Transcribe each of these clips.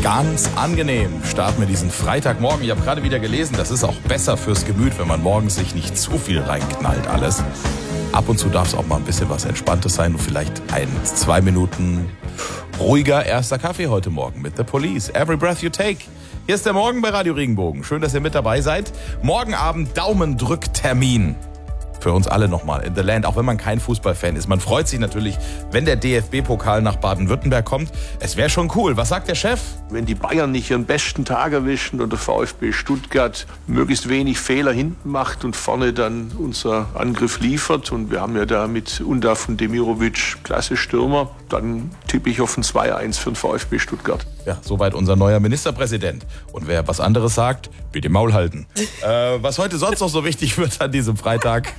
Ganz angenehm starten wir diesen Freitagmorgen. Ich habe gerade wieder gelesen, das ist auch besser fürs Gemüt, wenn man morgens sich nicht zu viel reinknallt alles. Ab und zu darf es auch mal ein bisschen was Entspanntes sein und vielleicht 1-2 Minuten ruhiger erster Kaffee heute Morgen mit The Police. Every breath you take. Hier ist der Morgen bei Radio Regenbogen. Schön, dass ihr mit dabei seid. Morgen Abend Daumendrücktermin. Für uns alle nochmal in The Land, auch wenn man kein Fußballfan ist. Man freut sich natürlich, wenn der DFB-Pokal nach Baden-Württemberg kommt. Es wäre schon cool. Was sagt der Chef? Wenn die Bayern nicht ihren besten Tag erwischen und der VfB Stuttgart möglichst wenig Fehler hinten macht und vorne dann unser Angriff liefert, und wir haben ja da mit Undaf und Demirovic klasse Stürmer, dann tippe ich auf ein 2-1 für den VfB Stuttgart. Ja, soweit unser neuer Ministerpräsident. Und wer was anderes sagt, bitte Maul halten. Was heute sonst noch so wichtig wird an diesem Freitag.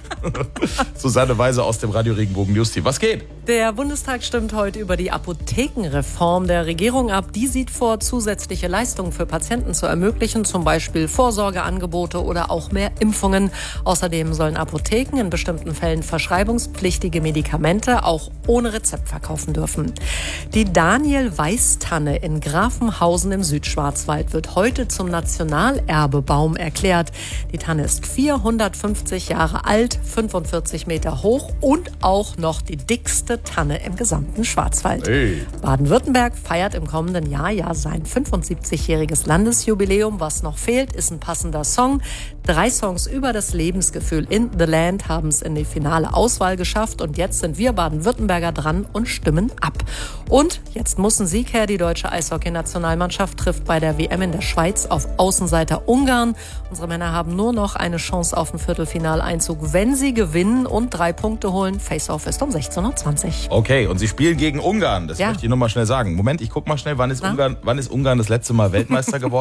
Susanne Weise aus dem Radio Regenbogen News Team. Was geht? Der Bundestag stimmt heute über die Apothekenreform der Regierung ab. Die sieht vor, zusätzliche Leistungen für Patienten zu ermöglichen, zum Beispiel Vorsorgeangebote oder auch mehr Impfungen. Außerdem sollen Apotheken in bestimmten Fällen verschreibungspflichtige Medikamente auch ohne Rezept verkaufen dürfen. Die Daniel-Weiß-Tanne in Grafenhausen im Südschwarzwald wird heute zum Nationalerbebaum erklärt. Die Tanne ist 450 Jahre alt, 45 Meter hoch und auch noch die dickste Tanne im gesamten Schwarzwald. Hey. Baden-Württemberg feiert im kommenden Jahr ja sein 75-jähriges Landesjubiläum. Was noch fehlt, ist ein passender Song. 3 Songs über das Lebensgefühl in The Land haben es in die finale Auswahl geschafft. Und jetzt sind wir Baden-Württemberger dran und stimmen ab. Und jetzt muss ein Sieg her. Die deutsche Eishockey-Nationalmannschaft trifft bei der WM in der Schweiz auf Außenseiter Ungarn. Unsere Männer haben nur noch eine Chance auf einen Viertelfinaleinzug, wenn sie gewinnen und 3 Punkte holen. Face-Off ist um 16:20 Uhr. Okay, und sie spielen gegen Ungarn. Das Ja. möchte ich nur mal schnell sagen. Moment, ich guck mal schnell, wann ist Ungarn das letzte Mal Weltmeister geworden?